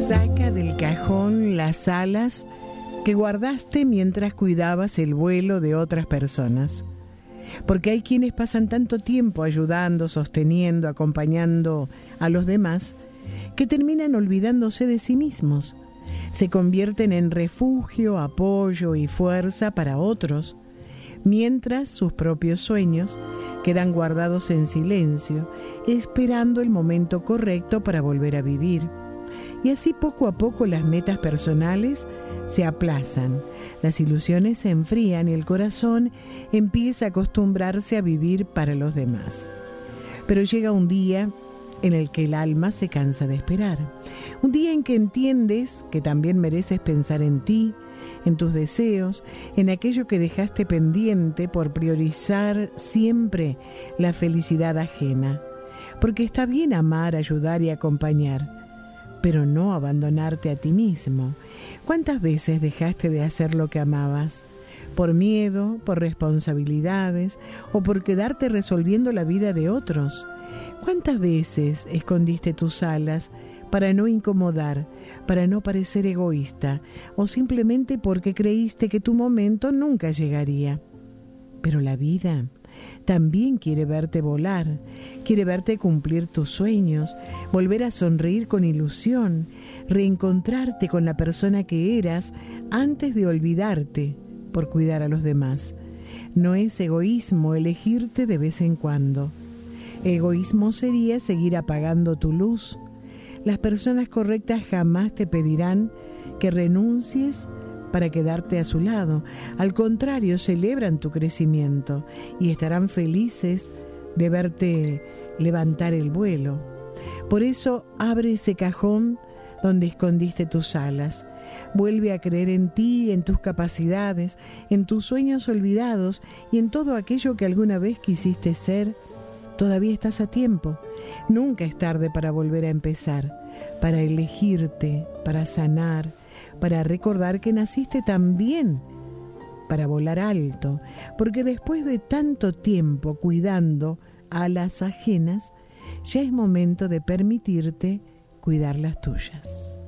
Saca del cajón las alas que guardaste mientras cuidabas el vuelo de otras personas. Porque hay quienes pasan tanto tiempo ayudando, sosteniendo, acompañando a los demás, que terminan olvidándose de sí mismos. Se convierten en refugio, apoyo y fuerza para otros, mientras sus propios sueños quedan guardados en silencio, esperando el momento correcto para volver a vivir. Y así poco a poco las metas personales se aplazan, las ilusiones se enfrían y el corazón empieza a acostumbrarse a vivir para los demás. Pero llega un día en el que el alma se cansa de esperar. Un día en que entiendes que también mereces pensar en ti, en tus deseos, en aquello que dejaste pendiente por priorizar siempre la felicidad ajena. Porque está bien amar, ayudar y acompañar, pero no abandonarte a ti mismo. ¿Cuántas veces dejaste de hacer lo que amabas? Por miedo, por responsabilidades o por quedarte resolviendo la vida de otros. ¿Cuántas veces escondiste tus alas para no incomodar, para no parecer egoísta o simplemente porque creíste que tu momento nunca llegaría? Pero la vida también quiere verte volar, quiere verte cumplir tus sueños, volver a sonreír con ilusión, reencontrarte con la persona que eras antes de olvidarte por cuidar a los demás. No es egoísmo elegirte de vez en cuando. Egoísmo sería seguir apagando tu luz. Las personas correctas jamás te pedirán que renuncies para quedarte a su lado. Al contrario, celebran tu crecimiento y estarán felices de verte levantar el vuelo. Por eso, abre ese cajón donde escondiste tus alas. Vuelve a creer en ti, en tus capacidades, en tus sueños olvidados y en todo aquello que alguna vez quisiste ser. Todavía estás a tiempo. Nunca es tarde para volver a empezar, para elegirte, para sanar, para recordar que naciste también para volar alto, porque después de tanto tiempo cuidando alas ajenas, ya es momento de permitirte cuidar las tuyas.